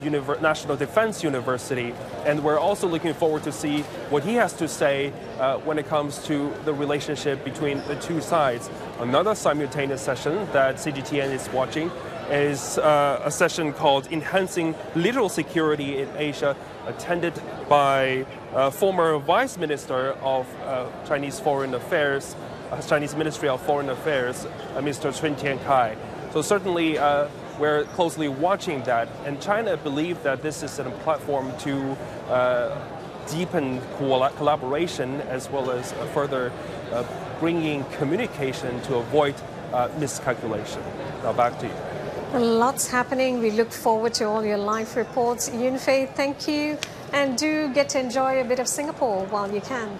National Defense University, and we're also looking forward to see what he has to say when it comes to the relationship between the two sides. Another simultaneous session that CGTN is watching is a session called Enhancing Littoral Security in Asia, attended by former Vice Minister of Chinese Ministry of Foreign Affairs, Mr. Chun Tian-kai. So certainly we're closely watching that, and China believes that this is a platform to deepen collaboration as well as further bringing communication to avoid miscalculation. Now back to you. Lots happening. We look forward to all your live reports. Yunfei, thank you, and do get to enjoy a bit of Singapore while you can.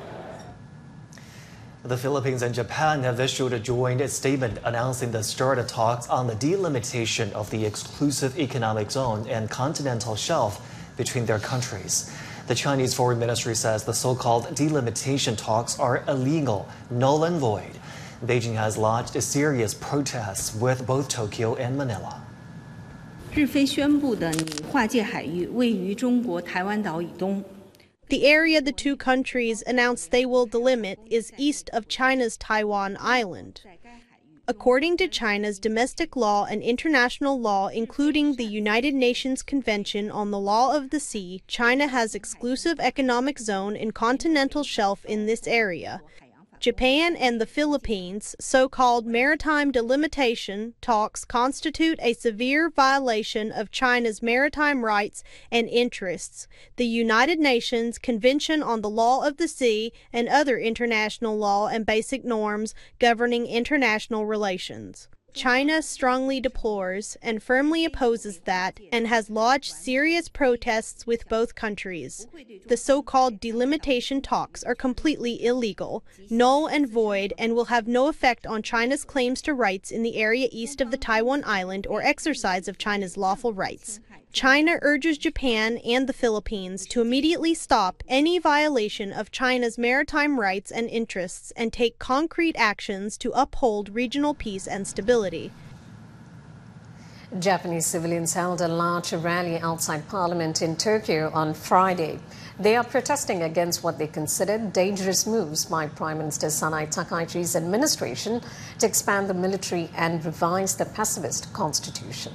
The Philippines and Japan have issued a joint statement announcing the start of talks on the delimitation of the exclusive economic zone and continental shelf between their countries. The Chinese Foreign Ministry says the so-called delimitation talks are illegal, null and void. Beijing has lodged serious protests with both Tokyo and Manila. 日菲宣布的拟划界海域位于中国台湾岛以东。 The area the two countries announced they will delimit is east of China's Taiwan Island. According to China's domestic law and international law, including the United Nations Convention on the Law of the Sea, China has exclusive economic zone and continental shelf in this area. Japan and the Philippines' so-called maritime delimitation talks constitute a severe violation of China's maritime rights and interests, the United Nations Convention on the Law of the Sea, and other international law and basic norms governing international relations. China strongly deplores and firmly opposes that and has lodged serious protests with both countries. The so-called delimitation talks are completely illegal, null and void, and will have no effect on China's claims to rights in the area east of the Taiwan Island or exercise of China's lawful rights. China urges Japan and the Philippines to immediately stop any violation of China's maritime rights and interests and take concrete actions to uphold regional peace and stability. Japanese civilians held a large rally outside Parliament in Tokyo on Friday. They are protesting against what they considered dangerous moves by Prime Minister Sanai Takaichi's administration to expand the military and revise the pacifist constitution.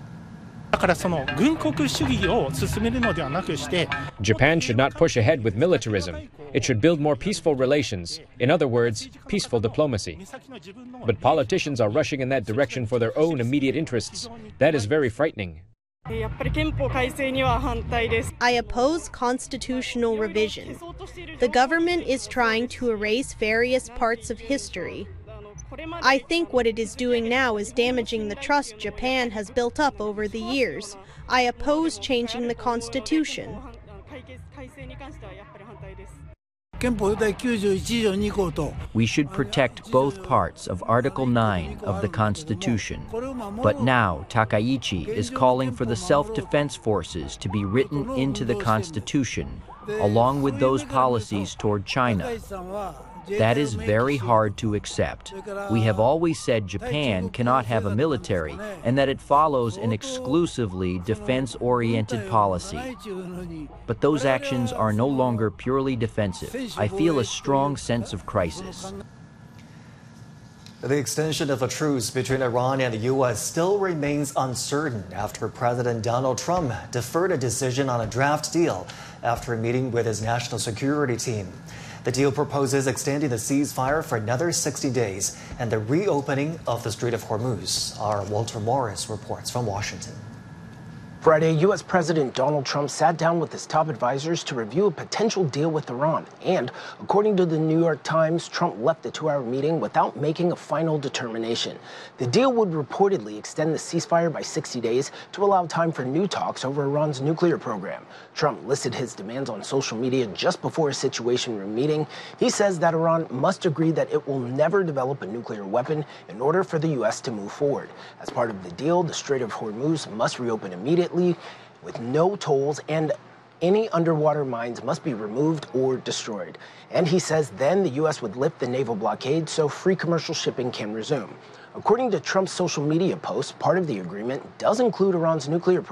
Japan should not push ahead with militarism. It should build more peaceful relations. In other words, peaceful diplomacy. But politicians are rushing in that direction for their own immediate interests. That is very frightening. I oppose constitutional revision. The government is trying to erase various parts of history. I think what it is doing now is damaging the trust Japan has built up over the years. I oppose changing the constitution. We should protect both parts of Article 9 of the Constitution. But now Takaichi is calling for the self-defense forces to be written into the Constitution, along with those policies toward China. That is very hard to accept. We have always said Japan cannot have a military and that it follows an exclusively defense-oriented policy. But those actions are no longer purely defensive. I feel a strong sense of crisis. The extension of a truce between Iran and the U.S. still remains uncertain after President Donald Trump deferred a decision on a draft deal after a meeting with his national security team. The deal proposes extending the ceasefire for another 60 days and the reopening of the Strait of Hormuz. Our Walter Morris reports from Washington. Friday, U.S. President Donald Trump sat down with his top advisors to review a potential deal with Iran. And according to the New York Times, Trump left the two-hour meeting without making a final determination. The deal would reportedly extend the ceasefire by 60 days to allow time for new talks over Iran's nuclear program. Trump listed his demands on social media just before a Situation Room meeting. He says that Iran must agree that it will never develop a nuclear weapon in order for the U.S. to move forward. As part of the deal, the Strait of Hormuz must reopen immediately with no tolls, and any underwater mines must be removed or destroyed. And he says then the U.S. would lift the naval blockade so free commercial shipping can resume. According to Trump's social media post, part of the agreement does include Iran's nuclear program.